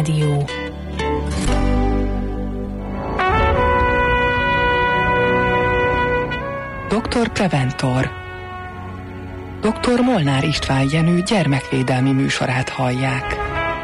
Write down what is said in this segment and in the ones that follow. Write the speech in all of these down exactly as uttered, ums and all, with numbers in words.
Rádió. doktor Preventor. doktor Molnár István Jenő gyermekvédelmi műsorát hallják.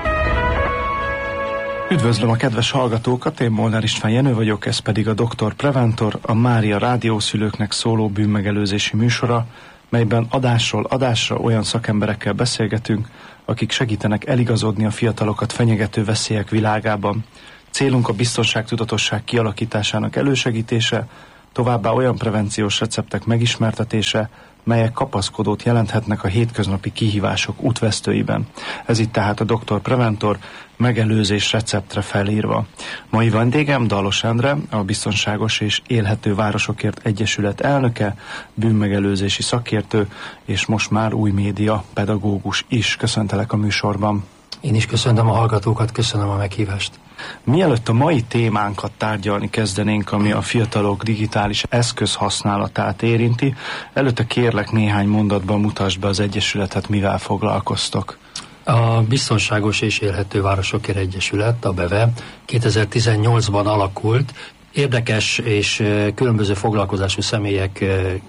Üdvözlöm a kedves hallgatókat, én Molnár István Jenő vagyok, ez pedig a doktor Preventor, a Mária rádiószülőknek szóló bűnmegelőzési műsora, melyben adásról adásra olyan szakemberekkel beszélgetünk, akik segítenek eligazodni a fiatalokat fenyegető veszélyek világában. Célunk a biztonságtudatosság kialakításának elősegítése, továbbá olyan prevenciós receptek megismertetése, melyek kapaszkodót jelenthetnek a hétköznapi kihívások útvesztőiben. Ez itt tehát a doktor Preventor, megelőzés receptre felírva. Mai vendégem Dalos Endre, a Biztonságos és Élhető Városokért Egyesület elnöke, bűnmegelőzési szakértő, és most már új média pedagógus is. Köszöntelek a műsorban. Én is köszöntöm a hallgatókat, köszönöm a meghívást. Mielőtt a mai témánkat tárgyalni kezdenénk, ami a fiatalok digitális eszköz használatát érinti, előtte kérlek néhány mondatban mutasd be az Egyesületet, mivel foglalkoztok. A Biztonságos és Élhető Városokért Egyesület, a BEVE kétezer-tizennyolcban alakult. Érdekes és különböző foglalkozású személyek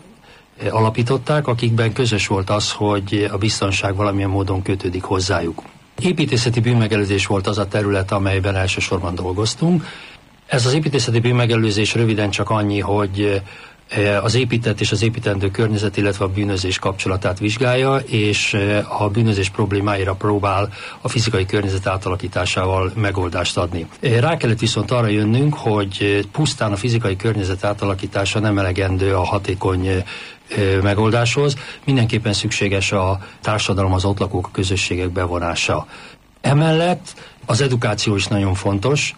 alapították, akikben közös volt az, hogy a biztonság valamilyen módon kötődik hozzájuk. Építészeti bűnmegelőzés volt az a terület, amelyben elsősorban dolgoztunk. Ez az építészeti bűnmegelőzés röviden csak annyi, hogy az épített és az építendő környezet, illetve a bűnözés kapcsolatát vizsgálja, és a bűnözés problémáira próbál a fizikai környezet átalakításával megoldást adni. Rá kellett viszont arra jönnünk, hogy pusztán a fizikai környezet átalakítása nem elegendő a hatékony megoldáshoz, mindenképpen szükséges a társadalom, az ott lakók, a közösségek bevonása. Emellett az edukáció is nagyon fontos,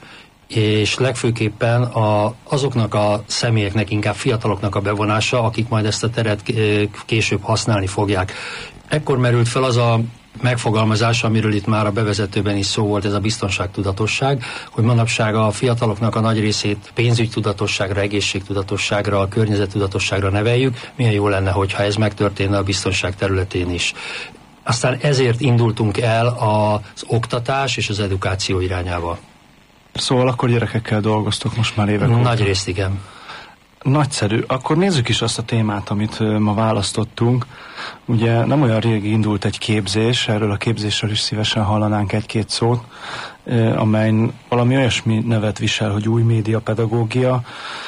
és legfőképpen a, azoknak a személyeknek, inkább fiataloknak a bevonása, akik majd ezt a teret később használni fogják. Ekkor merült fel az a megfogalmazás, amiről itt már a bevezetőben is szó volt, ez a biztonságtudatosság, hogy manapság a fiataloknak a nagy részét pénzügytudatosságra, egészségtudatosságra, a környezettudatosságra neveljük. Milyen jó lenne, hogyha ez megtörténne a biztonság területén is. Aztán ezért indultunk el az oktatás és az edukáció irányába. Szóval akkor gyerekekkel dolgoztok most már évek óta. Nagy részt igen. Nagyszerű. Akkor nézzük is azt a témát, amit ma választottunk. Ugye nem olyan régi indult egy képzés, erről a képzésről is szívesen hallanánk egy-két szót, amely valami olyasmi nevet visel, hogy új média pedagógia.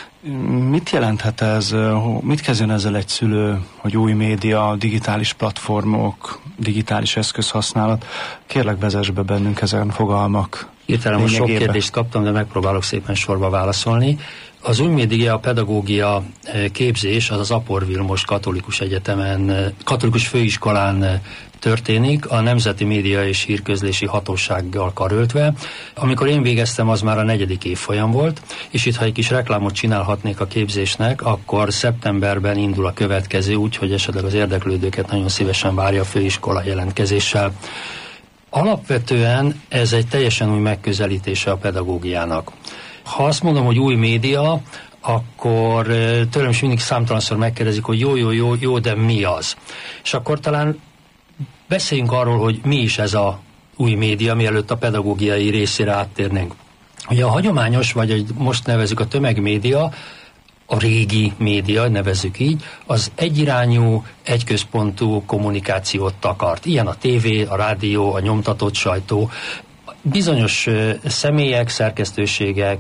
Mit jelenthet ez? Mit kezdjen ezzel egy szülő, hogy új média, digitális platformok, digitális eszközhasználat? Kérlek, vezess be bennünk ezen fogalmak. Hirtelen most sok kérdést kaptam, de megpróbálok szépen sorba válaszolni. Az új média pedagógia képzés az az Apor Vilmos Katolikus Egyetemen, Katolikus Főiskolán történik, a Nemzeti Média és Hírközlési Hatósággal karöltve. Amikor én végeztem, az már a negyedik évfolyam volt, és itt, ha egy kis reklámot csinálhatnék a képzésnek, akkor szeptemberben indul a következő, úgyhogy esetleg az érdeklődőket nagyon szívesen várja a főiskola jelentkezéssel. Alapvetően ez egy teljesen új megközelítése a pedagógiának. Ha azt mondom, hogy új média, akkor tőlem is mindig számtalanszor megkérdezik, hogy jó, jó, jó, jó, de mi az? És akkor talán beszéljünk arról, hogy mi is ez a új média, mielőtt a pedagógiai részére áttérnénk. Ugye a hagyományos, vagy hogy most nevezzük a tömegmédia, a régi média, nevezzük így, az egyirányú, egyközpontú kommunikációt takart. Ilyen a tévé, a rádió, a nyomtatott sajtó. Bizonyos személyek, szerkesztőségek,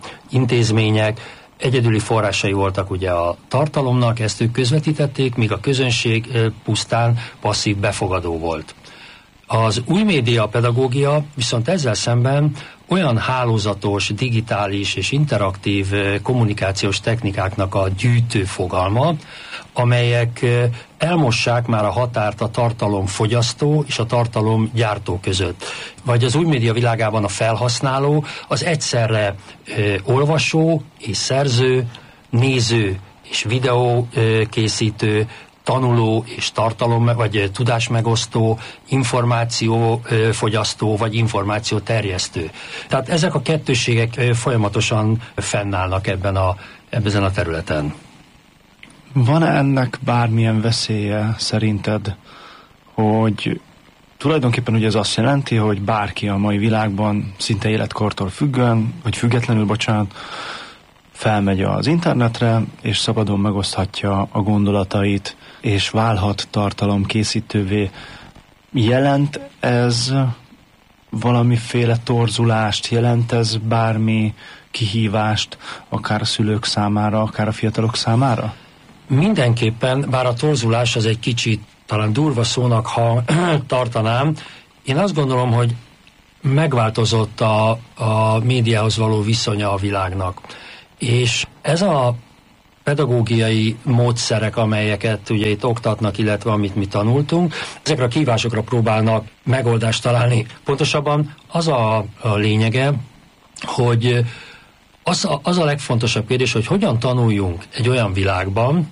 intézmények egyedüli forrásai voltak ugye a tartalomnak, ezt ők közvetítették, míg a közönség pusztán passzív befogadó volt. Az új média pedagógia viszont ezzel szemben olyan hálózatos, digitális és interaktív kommunikációs technikáknak a gyűjtő fogalma, amelyek elmossák már a határt a tartalomfogyasztó és a tartalomgyártó között. Vagy az új média világában a felhasználó az egyszerre ö, olvasó és szerző, néző és videókészítő, tanuló és tartalom, vagy tudásmegosztó, információfogyasztó, vagy információterjesztő. Tehát ezek a kettősségek folyamatosan fennállnak ebben a, ebben a területen. Van-e ennek bármilyen veszélye szerinted, hogy Tulajdonképpen ugye ez azt jelenti, hogy bárki a mai világban szinte életkortól függően, vagy függetlenül, bocsánat, felmegy az internetre, és szabadon megoszthatja a gondolatait, és válhat tartalomkészítővé. Jelent ez valamiféle torzulást, jelent ez bármi kihívást, akár a szülők számára, akár a fiatalok számára? Mindenképpen, bár a torzulás az egy kicsit talán durva szónak, ha tartanám, én azt gondolom, hogy megváltozott a, a médiához való viszonya a világnak. És ez a pedagógiai módszerek, amelyeket ugye itt oktatnak, illetve amit mi tanultunk, ezekre a kihívásokra próbálnak megoldást találni. Pontosabban az a, a lényege, hogy az a, az a legfontosabb kérdés, hogy hogyan tanuljunk egy olyan világban,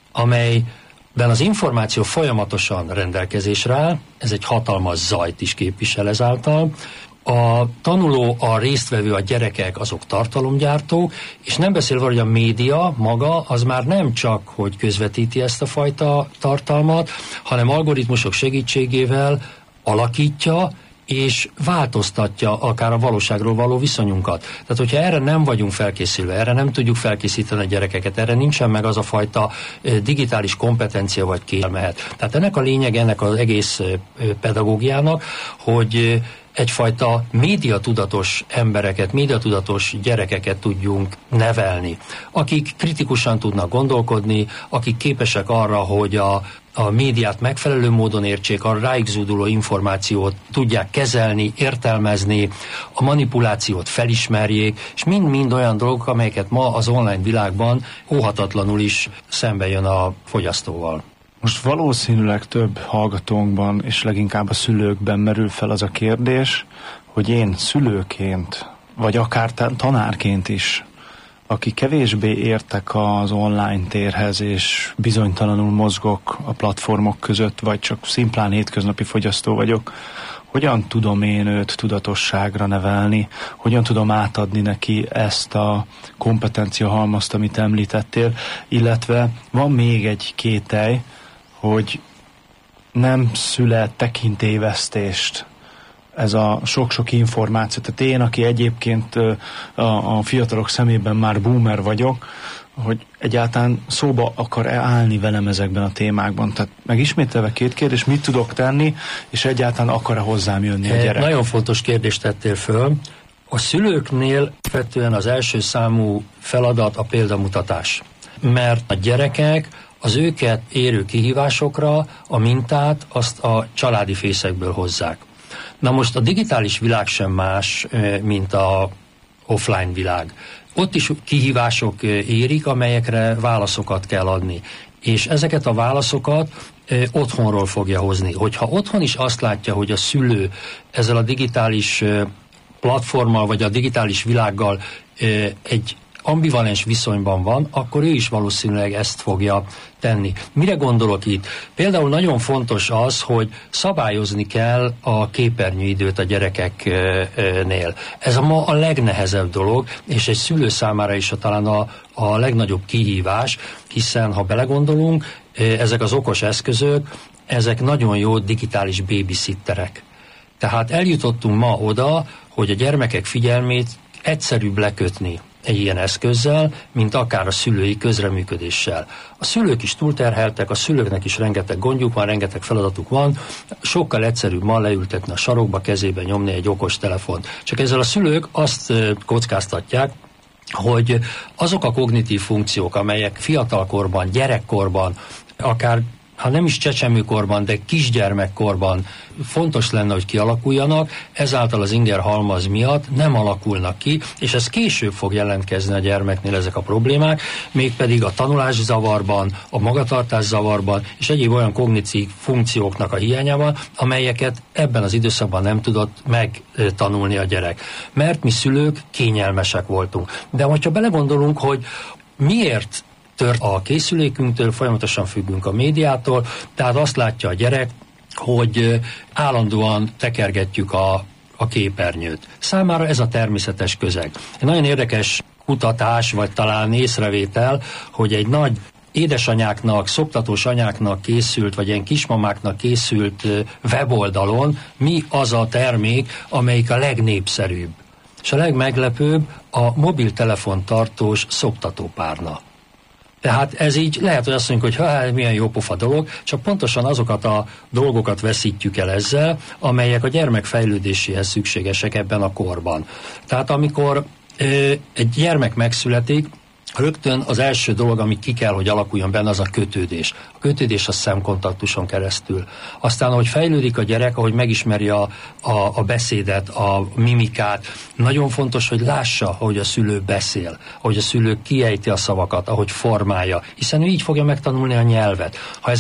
amelyben az információ folyamatosan rendelkezésre áll, ez egy hatalmas zajt is képvisel ezáltal. A tanuló, a résztvevő, a gyerekek, azok tartalomgyártók, és nem beszélve, hogy a média maga az már nem csak, hogy közvetíti ezt a fajta tartalmat, hanem algoritmusok segítségével alakítja, és változtatja akár a valóságról való viszonyunkat. Tehát, hogyha erre nem vagyunk felkészülve, erre nem tudjuk felkészíteni a gyerekeket, erre nincsen meg az a fajta digitális kompetencia vagy kérelmehet. Tehát ennek a lényeg, ennek az egész pedagógiának, hogy egyfajta médiatudatos embereket, médiatudatos gyerekeket tudjunk nevelni, akik kritikusan tudnak gondolkodni, akik képesek arra, hogy a, a médiát megfelelő módon értsék, a rájuk zúduló információt tudják kezelni, értelmezni, a manipulációt felismerjék, és mind-mind olyan dolgok, amelyeket ma az online világban óhatatlanul is szembe jön a fogyasztóval. Most valószínűleg több hallgatónkban és leginkább a szülőkben merül fel az a kérdés, hogy én szülőként, vagy akár tanárként is, aki kevésbé értek az online térhez, és bizonytalanul mozgok a platformok között, vagy csak szimplán hétköznapi fogyasztó vagyok, hogyan tudom én őt tudatosságra nevelni, hogyan tudom átadni neki ezt a kompetenciahalmazt, amit említettél, illetve van még egy kételj, hogy nem szület tekintélyvesztést ez a sok-sok információ. Tehát én, aki egyébként a, a fiatalok szemében már boomer vagyok, hogy egyáltalán szóba akar-e állni velem ezekben a témákban. Tehát megismételve két kérdés, mit tudok tenni, és egyáltalán akar-e hozzám jönni a gyerek? Nagyon fontos kérdést tettél föl. A szülőknél fetően az első számú feladat a példamutatás. Mert a gyerekek az őket érő kihívásokra a mintát azt a családi fészekből hozzák. Na most a digitális világ sem más, mint a offline világ. Ott is kihívások érik, amelyekre válaszokat kell adni. És ezeket a válaszokat otthonról fogja hozni. Hogyha otthon is azt látja, hogy a szülő ezzel a digitális platformmal, vagy a digitális világgal egy ambivalens viszonyban van, akkor ő is valószínűleg ezt fogja tenni. Mire gondolok itt? Például nagyon fontos az, hogy szabályozni kell a képernyőidőt a gyerekeknél. Ez a ma a legnehezebb dolog, és egy szülő számára is a, talán a, a legnagyobb kihívás, hiszen ha belegondolunk, ezek az okos eszközök, ezek nagyon jó digitális babysitterek. Tehát eljutottunk ma oda, hogy a gyermekek figyelmét egyszerűbb lekötni egy ilyen eszközzel, mint akár a szülői közreműködéssel. A szülők is túlterheltek, a szülőknek is rengeteg gondjuk van, rengeteg feladatuk van, sokkal egyszerűbb ma leültetni a sarokba, kezébe nyomni egy okos telefont. Csak ezzel a szülők azt kockáztatják, hogy azok a kognitív funkciók, amelyek fiatalkorban, gyerekkorban, akár ha nem is csecsemőkorban, de kisgyermekkorban fontos lenne, hogy kialakuljanak, ezáltal az inger halmaz miatt nem alakulnak ki, és ez később fog jelentkezni a gyermeknél ezek a problémák, mégpedig a tanulászavarban, a magatartászavarban, és egyéb olyan kognitív funkcióknak a hiányában, amelyeket ebben az időszakban nem tudott megtanulni a gyerek. Mert mi szülők kényelmesek voltunk. De hogyha belegondolunk, hogy miért tört a készülékünktől, folyamatosan függünk a médiától, tehát azt látja a gyerek, hogy állandóan tekergetjük a, a képernyőt. Számára ez a természetes közeg. Egy nagyon érdekes kutatás, vagy talán észrevétel, hogy egy nagy édesanyáknak, szoptatós anyáknak készült, vagy ilyen kismamáknak készült weboldalon mi az a termék, amelyik a legnépszerűbb. És a legmeglepőbb a mobiltelefontartós szoptatópárna. Tehát ez így lehet, hogy azt mondjuk, hogy hát, milyen jó pofa dolog, csak pontosan azokat a dolgokat veszítjük el ezzel, amelyek a gyermek fejlődéséhez szükségesek ebben a korban. Tehát amikor ö, egy gyermek megszületik, rögtön az első dolog, ami ki kell, hogy alakuljon benne, az a kötődés. A kötődés a szemkontaktuson keresztül. Aztán, ahogy fejlődik a gyerek, ahogy megismeri a, a, a beszédet, a mimikát, nagyon fontos, hogy lássa, ahogy a szülő beszél, ahogy a szülő kiejti a szavakat, ahogy formálja, hiszen ő így fogja megtanulni a nyelvet. Ha ez